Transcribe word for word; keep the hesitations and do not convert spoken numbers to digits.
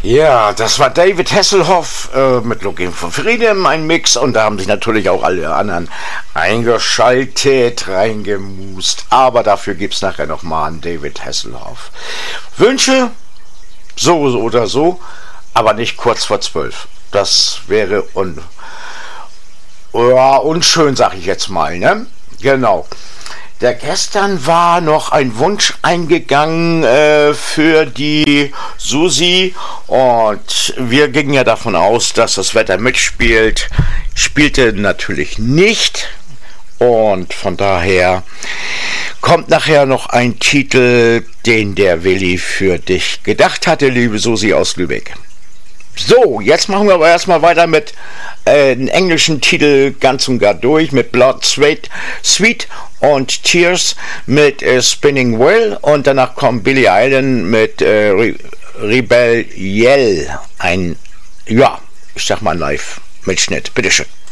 Ja, das war David Hasselhoff äh, mit Looking for Freedom, ein Mix, und da haben sich natürlich auch alle anderen eingeschaltet, reingemust, aber dafür gibt es nachher nochmal einen David Hasselhoff. Wünsche, so oder so, aber nicht kurz vor zwölf. Das wäre un ja, unschön, sag ich jetzt mal, ne? Genau. Der gestern war noch ein Wunsch eingegangen äh, für die Susi, und wir gingen ja davon aus, dass das Wetter mitspielt. Spielte natürlich nicht, und von daher kommt nachher noch ein Titel, den der Willi für dich gedacht hatte, liebe Susi aus Lübeck. So, jetzt machen wir aber erstmal weiter mit äh, einem englischen Titel ganz und gar durch, mit Blood, Sweat, Sweet und Tears mit äh, Spinning Wheel, und danach kommt Billy Idol mit äh, Re Rebel Yell. Ein, ja, ich sag mal Live-Mitschnitt. Bitteschön.